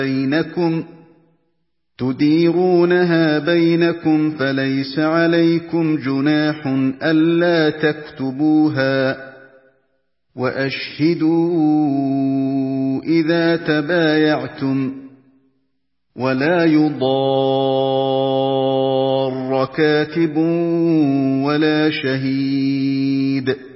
بينكم تديرونها بينكم فليس عليكم جناح ألا تكتبوها وأشهدوا إذا تبايعتم ولا يضار كاتب ولا شهيد